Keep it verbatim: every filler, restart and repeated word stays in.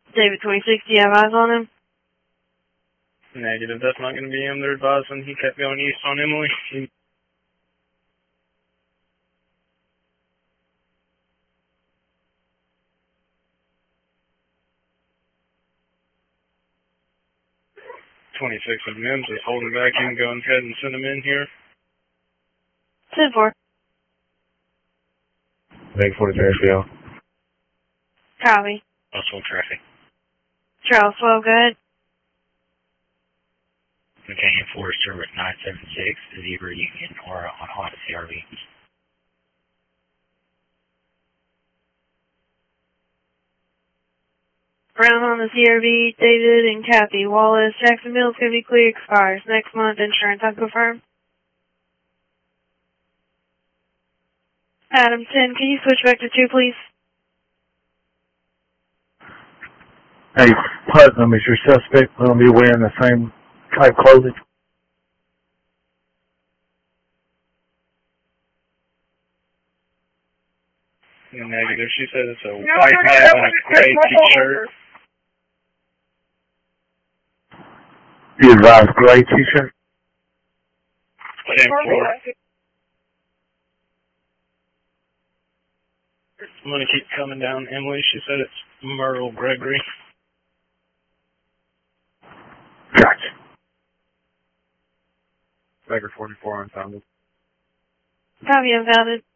David twenty-six, do you have eyes on him? Negative, that's not going to be him. They're advising he kept going east on Emily. He twenty-six of Mims is holding back in. Go ahead and send him in here. ten four. Make forty-three S B L. Copy. Russell traffic. Charles twelve, go ahead. Okay, Forester with nine seven six, Zebra Union, or on Honda C R V. Brown on the C R V, David and Kathy. Wallace, Jacksonville's going to be clear, expires next month. Insurance unconfirmed. Adam ten, can you switch back to two, please? Hey, Putnam, is your suspect going to be wearing the same type clothing? Negative, she said it's a white hat and a gray t-shirt. You advise gray t-shirt? ten four. I'm going to keep coming down Emily. She said it's Myrtle Gregory. Gotcha. Bagger forty-four unfounded. Copy, unfounded.